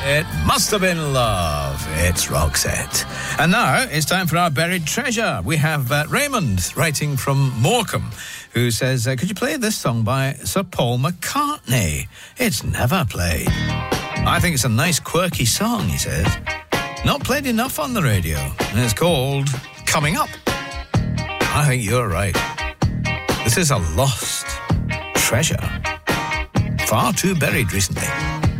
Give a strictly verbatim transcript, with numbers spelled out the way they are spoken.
It must have been love. It's Roxette. And now it's time for our buried treasure. We have uh, Raymond writing from Morecambe, who says, uh, could you play this song by Sir Paul McCartney? It's never played. I think it's a nice, quirky song, he says. Not played enough on the radio. And it's called Coming Up. I think you're right. This is a lost treasure. Far too buried recently.